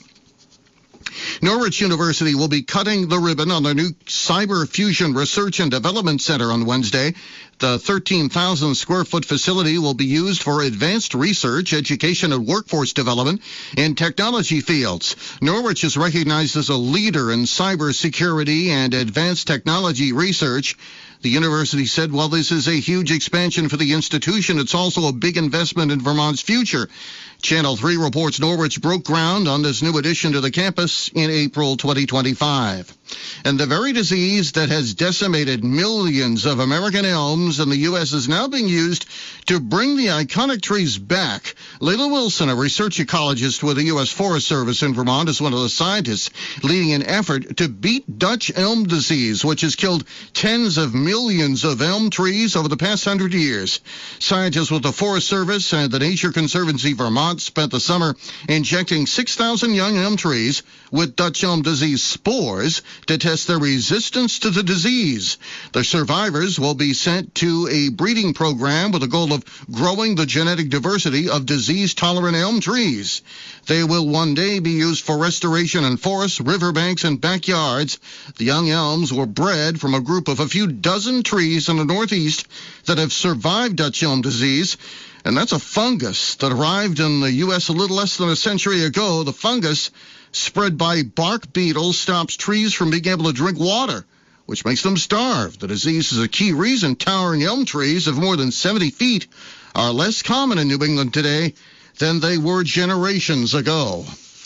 O: Norwich University will be cutting the ribbon on their new Cyber Fusion Research and Development Center on Wednesday. The thirteen thousand square foot facility will be used for advanced research, education, and workforce development in technology fields. Norwich is recognized as a leader in cybersecurity and advanced technology research. The university said, while this is a huge expansion for the institution, it's also a big investment in Vermont's future. Channel three reports Norwich broke ground on this new addition to the campus in April twenty twenty-five. And the very disease that has decimated millions of American elms in the U S is now being used to bring the iconic trees back. Layla Wilson, a research ecologist with the U S Forest Service in Vermont, is one of the scientists leading an effort to beat Dutch elm disease, which has killed tens of millions of elm trees over the past hundred years. Scientists with the Forest Service and the Nature Conservancy Vermont spent the summer injecting six thousand young elm trees with Dutch elm disease spores to test their resistance to the disease. The survivors will be sent to a breeding program with the goal of growing the genetic diversity of disease-tolerant elm trees. They will one day be used for restoration in forests, riverbanks, and backyards. The young elms were bred from a group of a few dozen trees in the Northeast that have survived Dutch elm disease. And that's a fungus that arrived in the U S a little less than a century ago. The fungus, spread by bark beetles, stops trees from being able to drink water, which makes them starve. The disease is a key reason towering elm trees of more than seventy feet are less common in New England today than they were generations ago.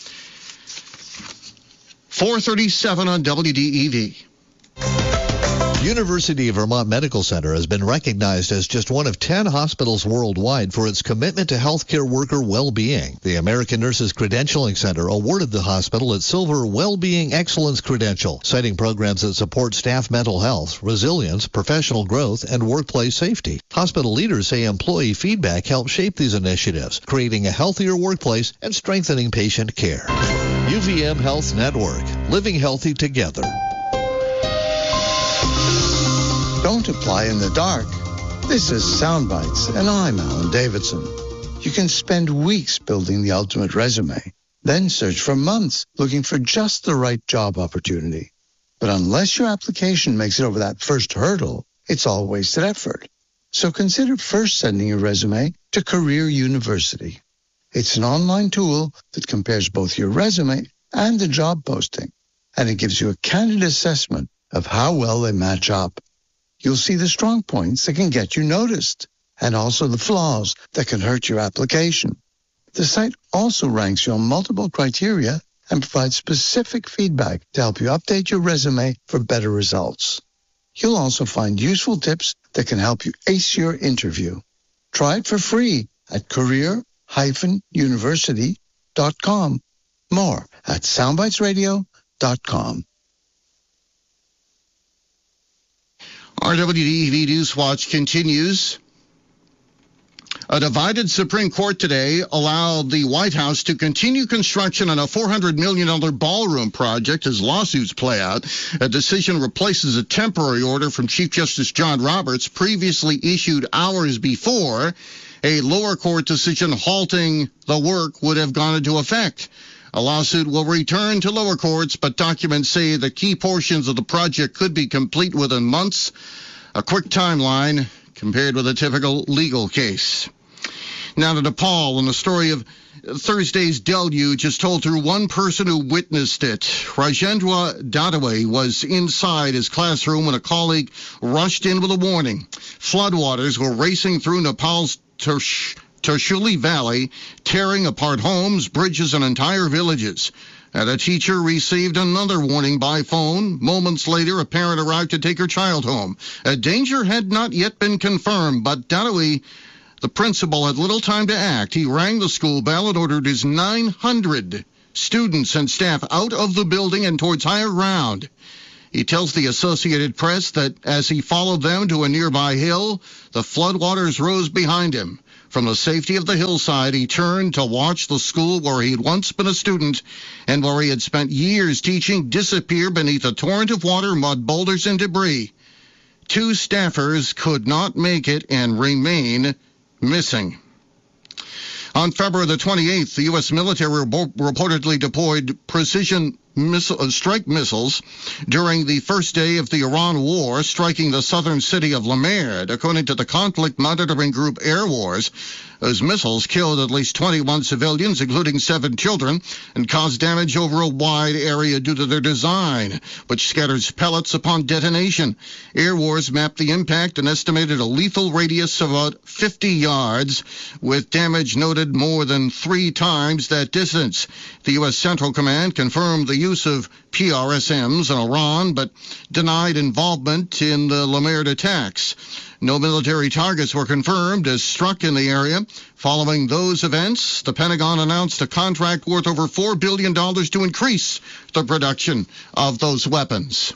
O: four thirty-seven on W D E V.
B: University of Vermont Medical Center has been recognized as just one of ten hospitals worldwide for its commitment to healthcare worker well-being. The American Nurses Credentialing Center awarded the hospital its Silver Well-Being Excellence Credential, citing programs that support staff mental health, resilience, professional growth, and workplace safety. Hospital leaders say employee feedback helps shape these initiatives, creating a healthier workplace and strengthening patient care. U V M Health Network, living healthy together.
C: Don't apply in the dark. This is Soundbites, and I'm Alan Davidson. You can spend weeks building the ultimate resume, then search for months looking for just the right job opportunity. But unless your application makes it over that first hurdle, it's all wasted effort. So consider first sending your resume to Career University. It's an online tool that compares both your resume and the job posting, and it gives you a candid assessment of how well they match up. You'll see the strong points that can get you noticed, and also the flaws that can hurt your application. The site also ranks you on multiple criteria and provides specific feedback to help you update your resume for better results. You'll also find useful tips that can help you ace your interview. Try it for free at career dash university dot com. More at soundbites radio dot com.
O: Our W D E V Newswatch continues. A divided Supreme Court today allowed the White House to continue construction on a four hundred million dollars ballroom project as lawsuits play out. A decision replaces a temporary order from Chief Justice John Roberts, previously issued hours before. a lower court decision halting the work would have gone into effect. A lawsuit will return to lower courts, but documents say the key portions of the project could be complete within months. A quick timeline compared with a typical legal case. Now to Nepal, and the story of Thursday's deluge is told through one person who witnessed it. Rajendra Dadaway was inside his classroom when a colleague rushed in with a warning. Floodwaters were racing through Nepal's Tersh- Tershuli Valley, tearing apart homes, bridges, and entire villages. And a teacher received another warning by phone. Moments later, a parent arrived to take her child home. A danger had not yet been confirmed, but Dadaway, the principal, had little time to act. He rang the school bell and ordered his nine hundred students and staff out of the building and towards higher ground. He tells the Associated Press that as he followed them to a nearby hill, the floodwaters rose behind him. From the safety of the hillside, he turned to watch the school where he had once been a student and where he had spent years teaching disappear beneath a torrent of water, mud, boulders, and debris. Two staffers could not make it and remain missing. On February the twenty-eighth, the U S military reportedly deployed precision missile, strike missiles during the first day of the Iran war, striking the southern city of Lamerd. According to the conflict monitoring group Air Wars, those missiles killed at least twenty-one civilians, including seven children, and caused damage over a wide area due to their design, which scatters pellets upon detonation. Air Wars mapped the impact and estimated a lethal radius of about fifty yards, with damage noted more than three times that distance. The U S Central Command confirmed the use of P R S Ms in Iran, but denied involvement in the Lamerd attacks. No military targets were confirmed as struck in the area. Following those events, the Pentagon announced a contract worth over four billion dollars to increase the production of those weapons.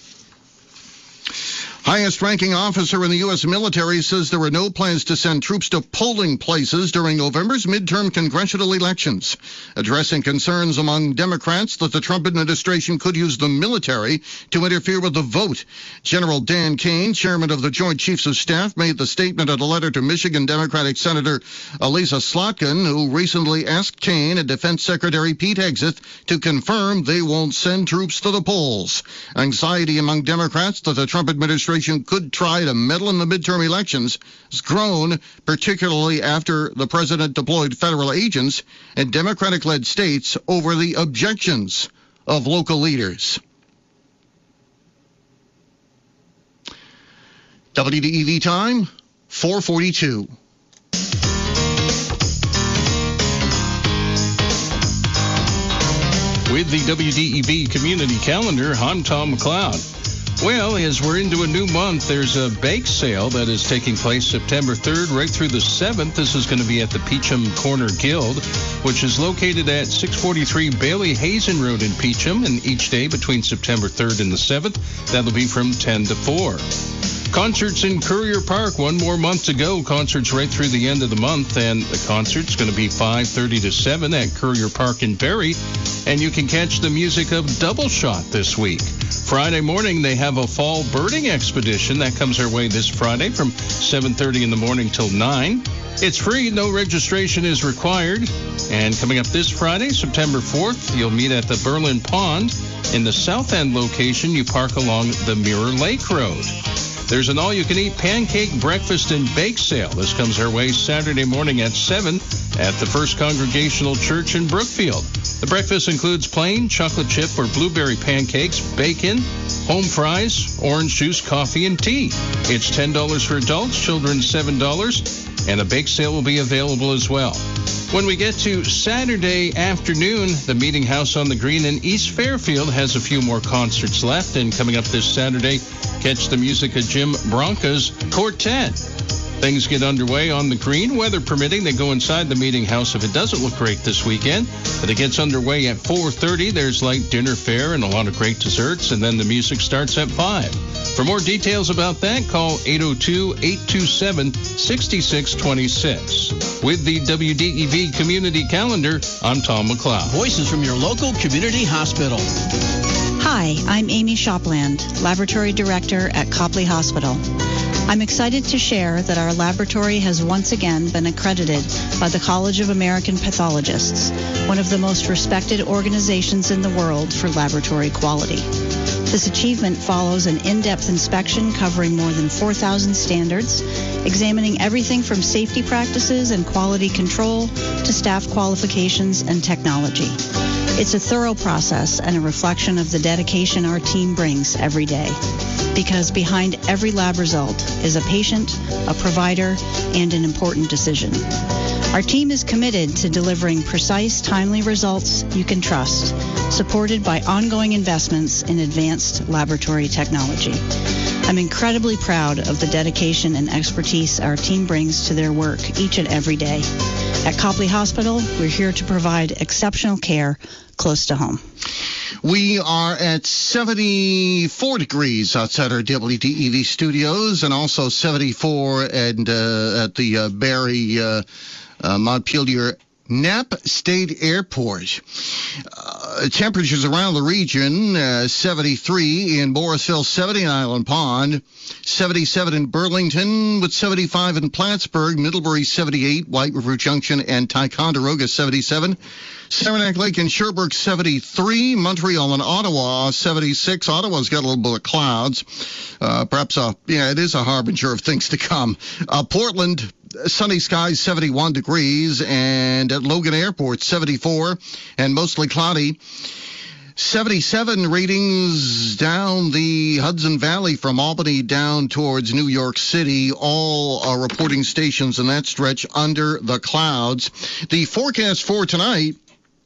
O: Highest-ranking officer in the U S military says there are no plans to send troops to polling places during November's midterm congressional elections, addressing concerns among Democrats that the Trump administration could use the military to interfere with the vote. General Dan Kane, chairman of the Joint Chiefs of Staff, made the statement in a letter to Michigan Democratic Senator Elisa Slotkin, who recently asked Kane and Defense Secretary Pete Hegseth to confirm they won't send troops to the polls. Anxiety among Democrats that the Trump administration could try to meddle in the midterm elections has grown, particularly after the president deployed federal agents in Democratic-led states over the objections of local leaders. W D E V time, four forty-two.
D: With the W D E V Community Calendar, I'm Tom McLeod. Well, as we're into a new month, there's a bake sale that is taking place September third right through the seventh. This is going to be at the Peacham Corner Guild, which is located at six forty-three Bailey Hazen Road in Peacham, and each day between September third and the seventh, that'll be from ten to four. Concerts in Courier Park, one more month to go. Concerts right through the end of the month, and the concert's going to be five thirty to seven at Courier Park in Barrie, and you can catch the music of Double Shot this week. Friday morning, they have a fall birding expedition that comes our way this Friday from seven thirty in the morning till nine. It's free, no registration is required. And coming up this Friday, September fourth, you'll meet at the Berlin Pond. In the South End location, you park along the Mirror Lake Road. There's an all-you-can-eat pancake breakfast and bake sale. This comes our way Saturday morning at seven at the First Congregational Church in Brookfield. The breakfast includes plain chocolate chip or blueberry pancakes, bacon, home fries, orange juice, coffee, and tea. It's ten dollars for adults, children seven dollars, and a bake sale will be available as well. When we get to Saturday afternoon, the Meeting House on the Green in East Fairfield has a few more concerts left. And coming up this Saturday, catch the music of Jim Bronca's Quartet. Things get underway on the Green, weather permitting. They go inside the Meeting House if it doesn't look great this weekend. But it gets underway at four thirty. There's light dinner fare and a lot of great desserts, and then the music starts at five. For more details about that, call eight oh two, eight two seven, six six two six. With the W D E V Community Calendar, I'm Tom McLeod.
Q: Voices from your local community hospital.
E: Hi, I'm Amy Shopland, Laboratory Director at Copley Hospital. I'm excited to share that our laboratory has once again been accredited by the College of American Pathologists, one of the most respected organizations in the world for laboratory quality. This achievement follows an in-depth inspection covering more than four thousand standards, examining everything from safety practices and quality control to staff qualifications and technology. It's a thorough process and a reflection of the dedication our team brings every day. Because behind every lab result is a patient, a provider, and an important decision. Our team is committed to delivering precise, timely results you can trust, supported by ongoing investments in advanced laboratory technology. I'm incredibly proud of the dedication and expertise our team brings to their work each and every day. At Copley Hospital, we're here to provide exceptional care close to home.
O: We are at seventy-four degrees outside our W D E V studios, and also seventy-four and uh, at the uh, Barrie uh, uh, Montpelier Knapp State Airport. Uh, temperatures around the region, uh, seventy-three in Morrisville, seventy in Island Pond, seventy-seven in Burlington, with seventy-five in Plattsburgh, Middlebury seventy-eight, White River Junction and Ticonderoga seventy-seven, Saranac Lake and Sherbrooke seventy-three, Montreal and Ottawa seventy-six. Ottawa's got a little bit of clouds. Uh, perhaps, a, yeah, it is a harbinger of things to come. Uh, Portland, sunny skies, seventy-one degrees, and at Logan Airport, seventy-four, and mostly cloudy. seventy-seven readings down the Hudson Valley from Albany down towards New York City. All are reporting stations in that stretch under the clouds. The forecast for tonight,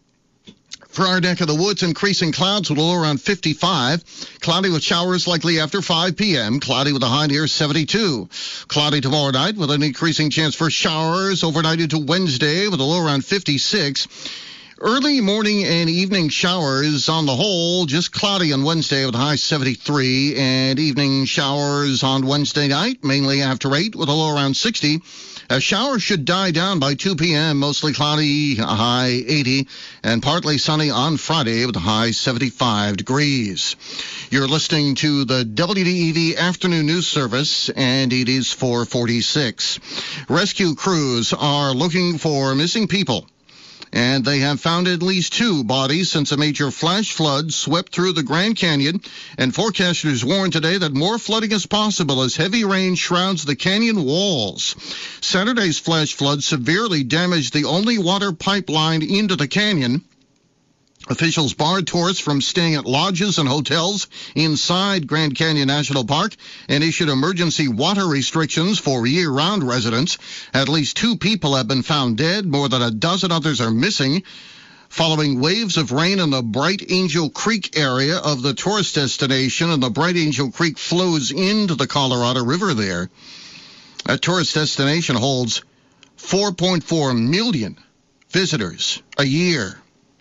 O: for our neck of the woods, increasing clouds with a low around fifty-five. Cloudy with showers likely after five p.m. Cloudy with a high near seventy-two. Cloudy tomorrow night with an increasing chance for showers overnight into Wednesday with a low around fifty-six. Early morning and evening showers on the whole, just cloudy on Wednesday with a high seventy-three, and evening showers on Wednesday night, mainly after eight with a low around sixty. A shower should die down by two p.m., mostly cloudy, a high eighty, and partly sunny on Friday with a high seventy-five degrees. You're listening to the W D E V Afternoon News Service, and it is four forty-six. Rescue crews are looking for missing people, and they have found at least two bodies since a major flash flood swept through the Grand Canyon, and forecasters warn today that more flooding is possible as heavy rain shrouds the canyon walls. Saturday's flash flood severely damaged the only water pipeline into the canyon. Officials barred tourists from staying at lodges and hotels inside Grand Canyon National Park and issued emergency water restrictions for year-round residents. At least two people have been found dead. More than a dozen others are missing following waves of rain in the Bright Angel Creek area of the tourist destination, and the Bright Angel Creek flows into the Colorado River there. That tourist destination holds four point four million visitors a year.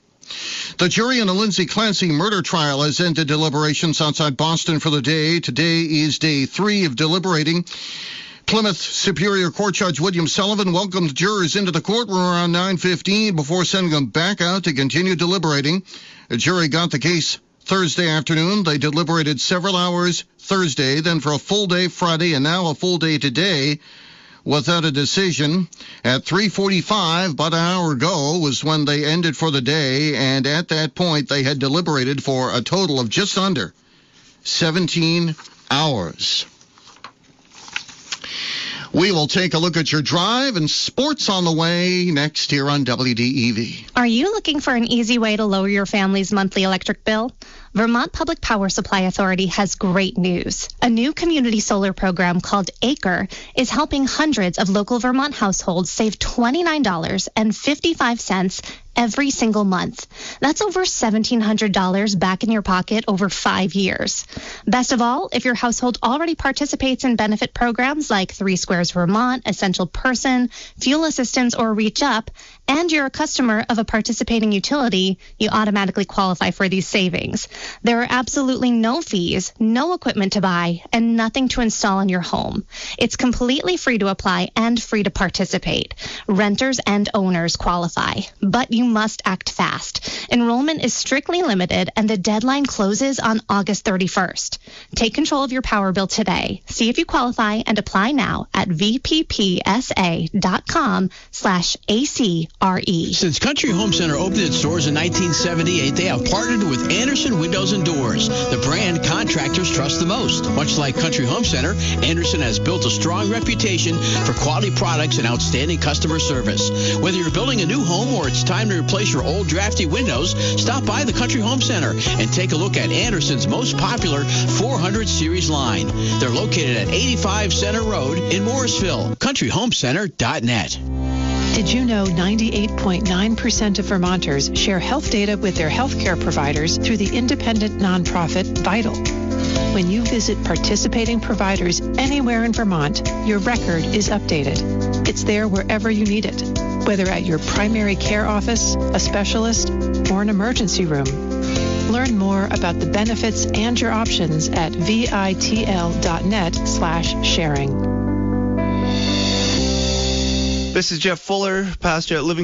O: The jury in the Lindsay Clancy murder trial has ended deliberations outside Boston for the day. Today is day three of deliberating. Plymouth Superior Court Judge William Sullivan welcomed jurors into the courtroom around nine fifteen before sending them back out to continue deliberating. The jury got the case Thursday afternoon. They deliberated several hours Thursday, then for a full day Friday, and now a full day today without a decision. At three forty-five, about an hour ago, was when they ended for the day, and at that point they had deliberated for a total of just under seventeen hours. We will take a look at your drive and sports on the way next here on W D E V.
U: Are you looking for an easy way to lower your family's monthly electric bill? Vermont Public Power Supply Authority has great news. A new community solar program called ACRE is helping hundreds of local Vermont households save twenty-nine dollars and fifty-five cents every single month. That's over seventeen hundred dollars back in your pocket over five years. Best of all, if your household already participates in benefit programs like Three Squares Vermont, Essential Person, Fuel Assistance, or Reach Up, and you're a customer of a participating utility, you automatically qualify for these savings. There are absolutely no fees, no equipment to buy, and nothing to install in your home. It's completely free to apply and free to participate. Renters and owners qualify, but you must act fast. Enrollment is strictly limited, and the deadline closes on August thirty-first. Take control of your power bill today. See if you qualify and apply now at vppsa.com slash ACRE.
Q: Since Country Home Center opened its doors in nineteen seventy-eight, they have partnered with Anderson Windows and Doors, the brand contractors trust the most. Much like Country Home Center, Anderson has built a strong reputation for quality products and outstanding customer service. Whether you're building a new home or it's time to replace your old drafty windows, stop by the Country Home Center and take a look at Anderson's most popular four hundred series line. They're located at eighty-five Center Road in Morrisville. country home center dot net.
H: Did you know ninety-eight point nine percent of Vermonters share health data with their healthcare providers through the independent nonprofit Vital? When you visit participating providers anywhere in Vermont, your record is updated. It's there wherever you need it, whether at your primary care office, a specialist, or an emergency room. Learn more about the benefits and your options at vitl.net slash sharing.
F: This is Jeff Fuller, pastor at Living